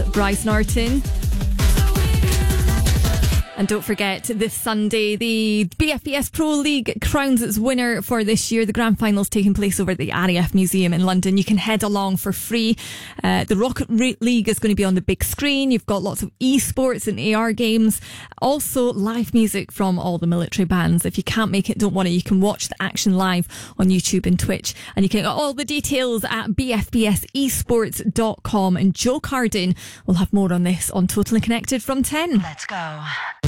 Bryce Norton. And don't forget, this Sunday, the BFBS Pro League crowns its winner for this year. The grand final's taking place over at the RAF Museum in London. You can head along for free. The Rocket League is going to be on the big screen. You've got lots of esports and AR games. Also, live music from all the military bands. If you can't make it, don't worry. You can watch the action live on YouTube and Twitch. And you can get all the details at bfbsesports.com. And Joe Cardin will have more on this on Totally Connected from 10. Let's go.